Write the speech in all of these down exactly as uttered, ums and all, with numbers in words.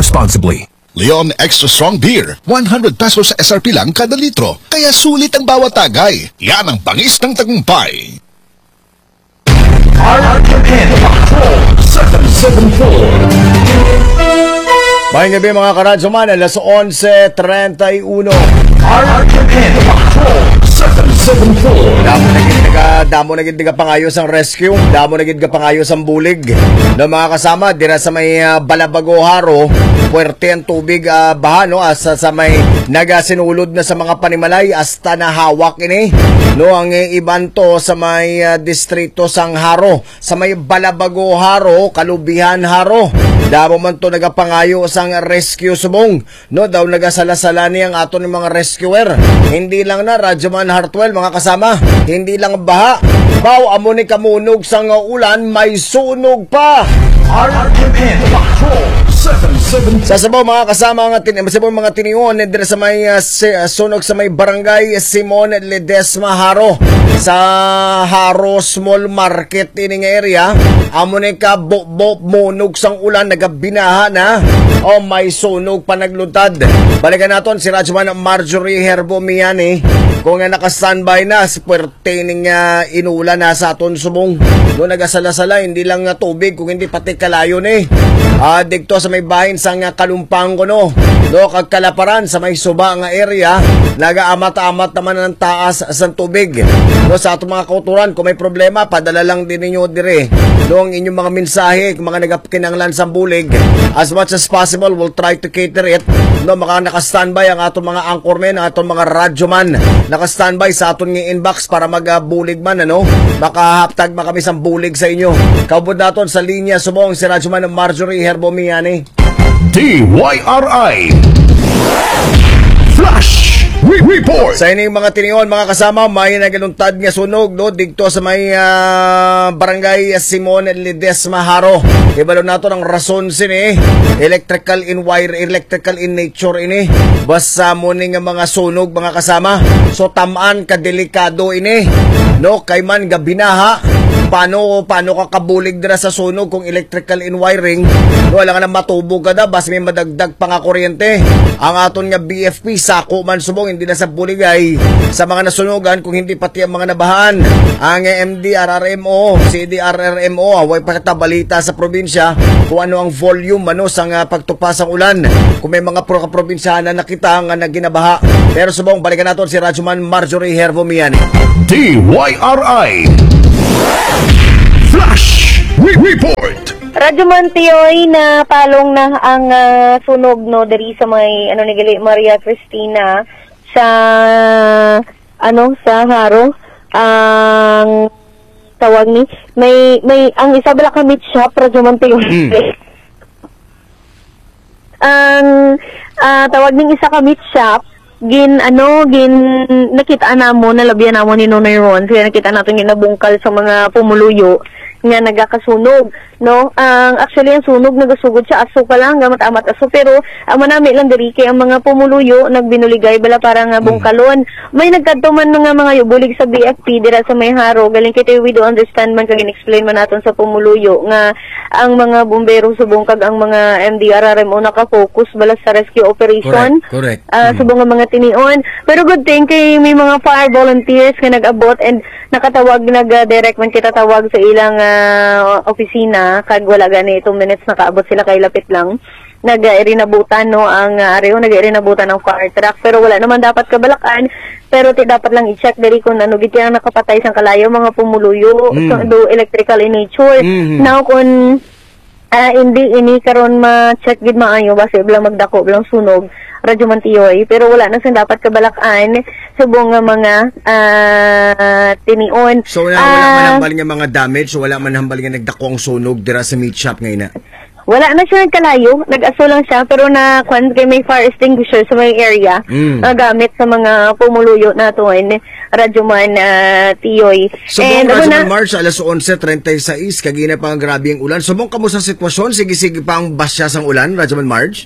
responsibly. Leon Extra Strong Beer, one hundred pesos sa S R P lang kada litro. Kaya sulit ang bawat tagay. Yan ang bangis ng tagumpay. R R M N Patrol seven seven four. Mahing gabi mga karadyoman, alas onse treinta y uno. R R M N Patrol seven seven four. Damo na gid nga, damo na gid nga pangayos ang rescue, damo na gid nga pangayos ang bulig. No mga kasama dira sa may uh, Balabago Haro, puwerte ang tubig uh, baha no asa sa may nagasinulod na sa mga panimalay hasta na hawak ini. No ang uh, iban to sa may uh, distrito sang Haro, sa may Balabago Haro, Kalubihan Haro. Damo man to nagapangayo sang rescue subong. No daw nagasala-sala ni ang aton ng mga rescuer. Hindi lang na Radyoman Hartwell mga kasama, hindi lang baha. Baw amo ni kamunog sang ulan, may sunog pa. R R M N Patrol seven seven four. Sa sabaw mga kasama nga tin sabaw mga tinion dira sa may uh, sunog sa may barangay Simon Ledesma Haro sa Haro Small Market ini nga area. Amo ni ka bo munog sang ulan nagabinaha na o oh, may sunog pa naglutad. Balikan naton si Radyoman Marjorie Herbo Miani kung nga naka-standby na si puwerte ning uh, inulan na sa aton subong. No nagasala-sala hindi lang uh, tubig kung hindi pati kalayo ni. Ah, dikto sa may bahin sang uh, Kalumpang kuno. No kag Kalaparan sa may Suba nga area, nagaamat-amat naman ng taas sa tubig. No sa atong mga kauturan kung may problema, padala lang din ninyo dire. No ang inyong mga mensahe, mga nagakinanglan sa bulig, as much as possible we'll try to cater it. No maka naka-standby ang atong mga anchormen, ang atong mga radyoman, naka-standby sa atong nga inbox para magabulig man ano, makahaptag makami sang bulig sa inyo. Kaubod naton sa linya subong si Radyoman Marjorie Herbo Miani. D Y R I Flash Report. Sa ining mga tinion mga kasama, may nagaluntad nga sunog no dikto sa may uh, barangay Simon Ledesma Haro. Ibalo nato ang rason sini, electrical in wire, electrical in nature ini. Basta mo ni nga mga sunog mga kasama. So tamaan ka delikado ini. No kay man gabinaha. Paano paano ka kabulig dira sa sunog kung electrical in wiring? Wala ka na matubog ka da, bas may madagdag pa nga kuryente. Ang aton nga B F P sako man subong hindi na sa buligay sa mga nasunugan kung hindi pati ang mga nabahan. Ang M D R R M O, C D R R M O, way pakitabalita sa probinsya kung ano ang volume ano sa nga pagtupas ng ulan. Kung may mga pro probinsya na nakita nga naginabaha. Pero subong balikan naton si Radyoman Marjorie Herbo Miani. D Y R I Flash Report. Radyoman Tiyoy na palong na ang uh, sunog no diri sa may ano ni gali Maria Cristina sa ano sa Haro. Ang tawag ni may may ang isa bala ka meat shop Radyoman Tiyoy. Mm. Ang uh, tawag ning isa ka meat shop gin ano gin nakita namo nalabyan namo ni Nonoy Ron kaya nakita natin ginabungkal sa mga pumuluyo nga nagakasunog no ang um, actually ang sunog nagasugod sa aso pa lang gamat amat aso pero ang manami lang diri kay ang mga pumuluyo nagbinuligay bala para nga bungkalon mm. may nagkadto man nga mga yubulig sa B F P dira sa may Haro galing kay we do understand man kag explain man naton sa pumuluyo nga ang mga bumbero subong kag ang mga M D R R M O naka-focus bala sa rescue operation correct, correct. Uh, mm. subong nga mga tinion pero good thing kay may mga fire volunteers nga nag-abot and nakatawag nag-direct man kita tawag sa ilang uh, opisina kag wala gani two minutes nakaabot sila kay lapit lang nag-irinabutan no ang uh, areo nag-irinabutan ng fire truck pero wala naman dapat kabalakan pero ti dapat lang i-check diri kung ano gid ang nakapatay sang kalayo mga pumuluyo mm. so, do electrical in nature mm-hmm. now kung uh, hindi ini karon ma-check gid maayo base blang magdako blang sunog Radyoman Tiyoy pero wala na sing dapat kabalakan subong nga mga uh, tinion. So wala, uh, wala man hambal nga mga damage, so wala man hambal nga nagdako ang sunog dira sa meat shop ngayon na. Wala na siya nagkalayo, nag-aso lang siya pero na kwan kay may fire extinguisher sa may area mm. na gamit sa mga pumuluyo naton Radyoman uh, Tiyoy. So and Radyoman March alas onse treinta y seis kagina pa ang grabe ang ulan. So mong kamusta sitwasyon? Sige sige pa ang basya sang ulan Radyoman March?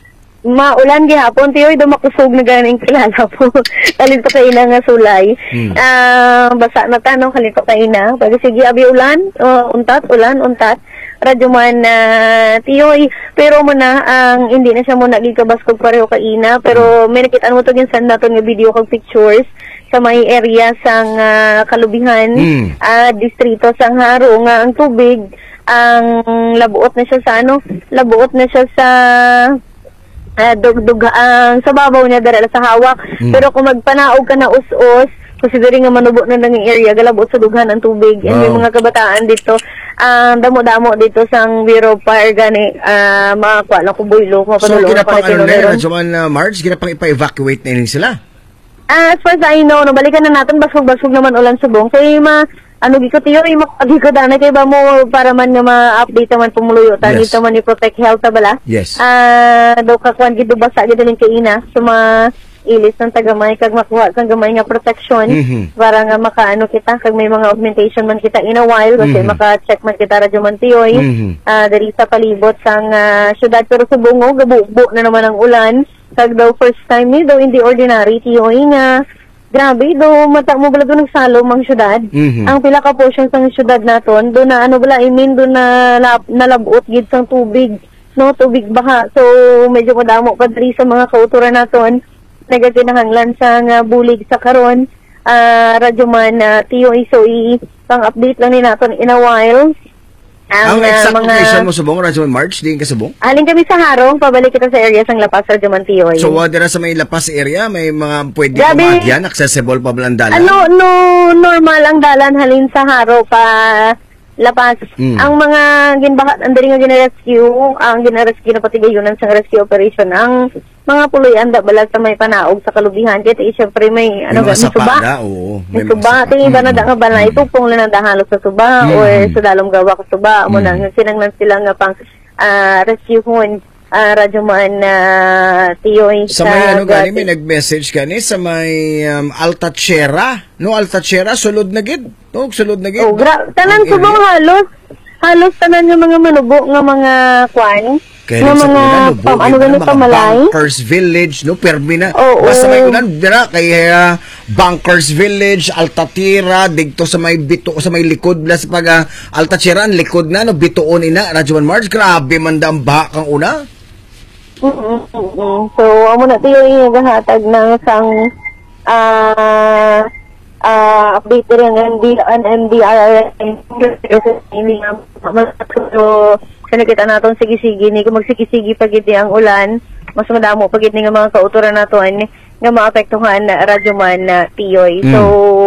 maulan gihapon tiyoy dumakusog na ganing kilala po. Kalin pa kay ina nga sulay. Hmm. Ah, basa na tanong kalin pa kay ina. Pag sige abi ulan, uh, untat ulan untat. Radyo man na uh, tiyoy, pero mo na ang hindi na siya mo nagikabaskog pareho kay ina, pero may nakita mo to gin send naton nga video kag pictures sa may area sang uh, Kalubihan, Hmm. ah, distrito sang Haro nga ang tubig ang labuot na siya sa ano, labuot na siya sa uh, dugdug ang sa babaw niya dara sa hawak. Mm. Pero kung magpanaog ka na us-us, considering nga manubo na nang area galabot sa dughan ang tubig. And may Wow. mga kabataan dito ang damo-damo dito sang Biro Fire gani uh, mga kwa lang kubuylo So, mapadulong ginapang na ano na meron. yun, Juman uh, Marge, ginapang ipa-evacuate na yun sila. Ah, as far as I know, no, balikan na natin, basog-basog naman ulan subong. Kaya yung mga, ano, giko tiyo, yung makagiko dana, kaya ba mo, para man nga ma-update naman pumuluyo, tani Yes. yes. man i-protect health, bala? Yes. Ah, daw kakuan, gido basa, gido rin kaina, sa mga ilis ng tagamay, kag makuha sang gamay nga protection, Mhm. para nga makaano kita, kag may mga augmentation man kita in a while, kasi Mhm. maka-check man kita radyo man tiyoy, Mhm. ah, dari sa palibot sang ah, syudad, pero sa bungo, gabubo na naman ang ulan, kag daw first time ni, daw hindi ordinary, tiyoy nga, grabe, do mata mo bala doon nagsalom ang syudad. Mhm. Ang pila ka portion sang syudad naton, do na ano bala, I mean do na lab, nalabot gid sang tubig, no, tubig baha. So medyo madamo pa diri sa mga kauturan naton. Nagaginahanglan sa nga bulig sa karon. Ah, radyo man na tiyo iso i pang update lang ni naton in a while. Ang ah, exact mga location mo subong, Rajuman Marge, di ka subong? Aling kami sa Harong, pabalik kita sa area sang Lapas radyo man tiyoy. So, uh, dira sa may Lapas area, may mga pwede Grabe. pamagyan, accessible pa ba ang dalan? Ano, no, normal ang dalan halin sa Haro pa Lapas. Mm. Ang mga ginbahat, ang dali nga ginarescue, ang ginarescue na pati gayunan sa rescue operation, ang mga puloy anda balag sa may panaog sa Kalubihan. Kaya eh, syempre may, ano, mga may suba. sapada, oo. May mga suba. sapa- Tingin ba na Mm. da nga ba na itupong na nadahalog sa suba Mm. or sa dalong gawa ka suba. Mo Mm. na, sinanglan sila nga pang uh, rescue hon. Uh, radyo man na tiyoy Sa may ano gani, may nag-message gani sa may um, Altachera. No, Altachera, sulod na gid. No, sulod na gid. Oh, gra- tanan Ang subong area. halos. Halos tanan nga mga manubo nga mga kwan. Kaya Nga rin sa mga ulan, no, pam, bugid ano na, ganito mga malay. Bunkers Village, no, permi na. Oo. Basta may ulan, dira, kaya Bunkers Village, Altatira, digto sa may bito, sa may likod, bla sa pag uh, Altatira, ang likod na, no, bitoon ina, Rajuman Marge, grabe man da ang baha kang una. Mm-mm, mm-mm. So, amo na tiyo yung naghahatag ng isang ah ah update rin ng N D R R hindi nga so sa nakita natin sige-sige ni kung magsige-sige pagid ni ang ulan mas madamo pagid ni nga mga kauturan naton nga maapektuhan na radyo man na tiyoy. So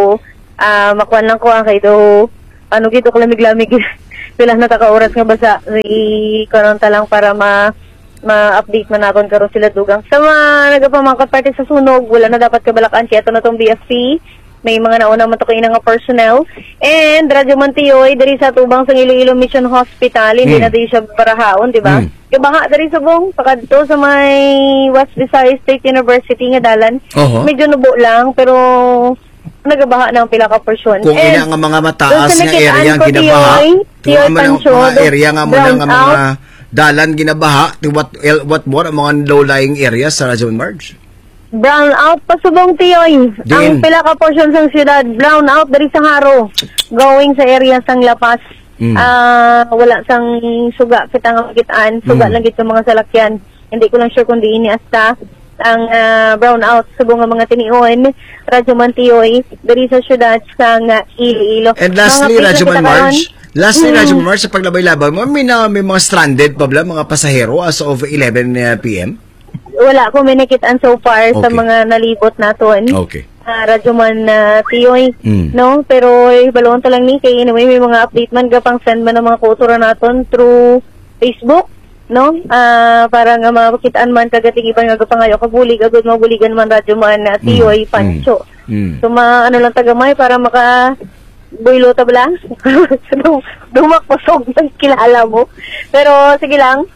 ah makuan lang ko ang kay do ano gito kalamig-lamig pila na ta ka oras nga basa i karon ta lang para ma ma-update man naton karon sila dugang sa mga nagapamangkat parte sa sunog wala na dapat kabalakan kaya ito na tong B S P may mga nauna man to kayo nga personnel and Radyo Mantiyoy dari sa tubang sa Iloilo Mission Hospital hindi Mm. na di siya barahaon di ba Mm. kabaha dari sa bong pakadto sa may West Visayas State University nga dalan Oho. medyo nubo lang pero nagabaha ng pila ka portion Kung And ina nga mga doon mataas sa nga nakitaan area ang ko, ginabaha, Tiyoy, kung Tiyoy ang mga, Pancho, mga doon, area nga mo na brown nga mga out. dalan ginabaha, ti what, el, what more, ang mga low-lying areas sa Rajuman Marge? brown out pa subong tiyoy. Din. Ang pila ka portion sang siyudad brown out dari sa Haro. Going sa area sang Lapas. Mm. Ah, wala sang suga kita nga makitaan. Suga Mm. lang gid sa mga salakyan. Hindi ko lang sure kung di ini asta ang ah, brown out subong nga mga tinion. Radyo man tiyoy dari sa siyudad sang uh, Iloilo. And lastly, Mga pila Rajuman kita karon. Marge, lastly, Mm. Rajuman Marge, sa paglabay-labay mo, may, na, may mga stranded pa ba, mga pasahero as of eleven p m? Wala ko may nakitaan so far sa Okay. mga nalibot naton. Okay. Uh, radyo man na tiyoy, Mm. no? Pero eh, balon ta lang ni kay anyway may mga update man gapang send man ng mga kultura naton through Facebook, no? Ah para nga makitaan man kagatigiban nga gapangayo kabulig agud mabuligan man radyo man na tiyoy Mm. Pancho. Mm. So ma ano lang tagamay para maka builo tabla. so dumakosog ng kilala mo. Pero sige lang.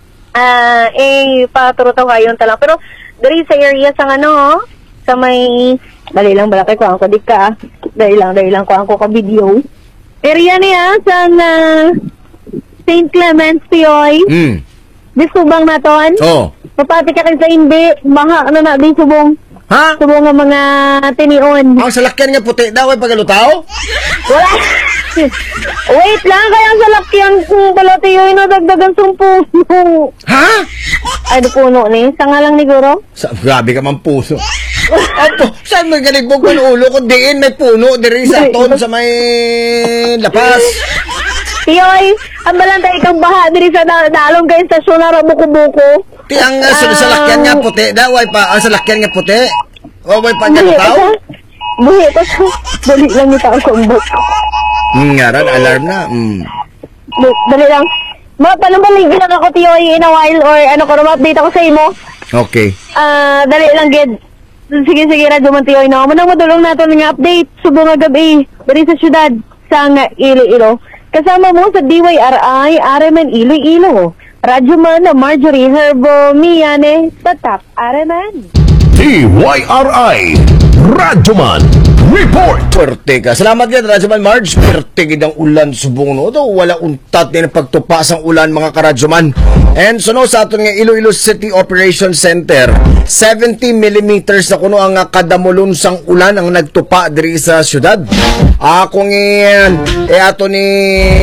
Ah, eh, paturo tayo ngayon talang. Pero, dari sa area sa ano, sa may, dali lang balakay ko ang kadik ka. Dali lang, dali lang ko ang ko ka video. Area niya sa uh, Saint Clements, Pioy. Mm. Disubang naton. Oh. Papati ka kay sa hindi. Baha na na di subong. Ha? Subong nga mga tinion. Ang salakyan nga puti daw ay pagalutaw? Wala. Wait lang, kaya ang salakyan kung balati yun na dagdagan sung puso. Ha? Ay, di puno ni. Sanga lang ni Guro. Sa, grabe ka man puso. Apo, saan may galibog ng ulo ko? Diin may puno. Diri sa ton sa may lapas. Tiyoy, ang balantay kang baha diri sa da- dalong kay istasyon na Rabuko-Buko. Ti ang uh, Ah. salakyan nga puti daw ay pa ang salakyan nga puti. O may Buhi pagalutaw? ko sa... Buhi ko sa... Dali lang ni tao sa umbok. Hmm, ngaran, alarm na. Hmm. Dali, dali lang. Ma, panumbaligan lang ako, Tiyoy, in a while or ano ko, ma-update ako sa imo. Okay. Ah, dali lang, Gid. Sige, sige, radyo man, Tiyoy, no? Manang madulong nato nga update. Subo nga gabi. Dali sa syudad. Sa nga Iloilo. Kasama mo sa D Y R I, Areman Iloilo. Radyo man na Marjorie Herbo Miyane. Tatak, Areman. D Y R I Radyoman Report. Perte ka. Salamat yan, Radyoman Marge. Perte gid ang ulan subong no. Daw wala untat din ang pagtupas ang ulan mga karadyoman. And so no, sa aton nga Iloilo City Operations Center, seventy millimeters na kuno ang kadamulon sang ulan ang nagtupa diri sa syudad. Ah, kung yan, eh ato ni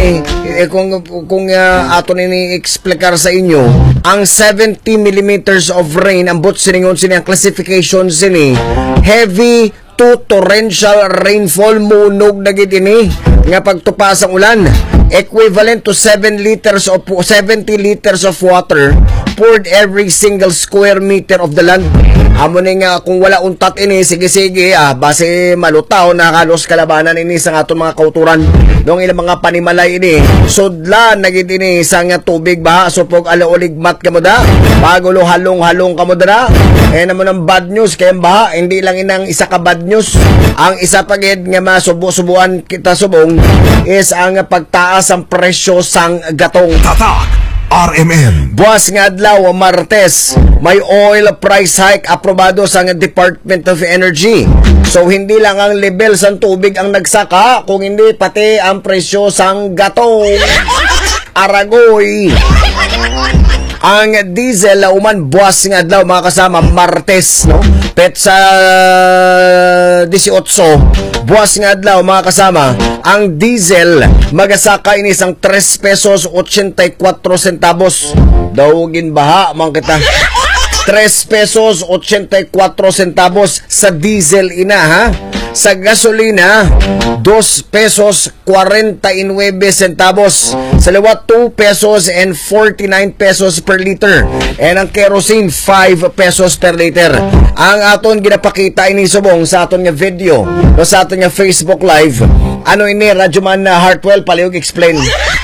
eh, kung kung uh, ato ni ni-explicar sa inyo, ang seventy millimeters of rain ang bot siningon sini ang classification sini heavy to torrential rainfall munog na gid ini nga pagtupas ang ulan, equivalent to seven liters of seventy liters of water poured every single square meter of the land. Amo ni nga kung wala untat ini, sige sige ah base malutaw na kalos kalabanan ini sa aton mga kauturan dong ilang mga panimalay ini sudlan na gid ini sa nga tubig baha supog alauligmat kamo da pagulo halong-halong kamo da. Eh naman ang bad news kay baha hindi lang inang isa ka bad news, ang isa pa gid nga masubo-subuan kita subong is ang pagtaas ang presyo sang gatong. Tatak R M N. Buwas nga adlaw Martes, may oil price hike aprobado sa Department of Energy. So hindi lang ang level sang tubig ang nagsaka, kung hindi pati ang presyo sang gatong. Aragoy. Ang diesel uman buwas nga adlaw mga kasama Martes, no? Pet sa eighteen buwas nga adlaw mga kasama, ang diesel magasaka ini sang three pesos eighty-four centavos. Dawgin baha man kita. three pesos eighty-four centavos sa diesel ina ha. Sa gasolina two pesos forty-nine centavos. Sa liwat two pesos and forty-nine pesos per liter. And ang kerosene five pesos per liter. Ang aton ginapakita ini subong sa aton nga video o sa aton nga Facebook live. Ano ini Radyoman na Hartwell paliog explain.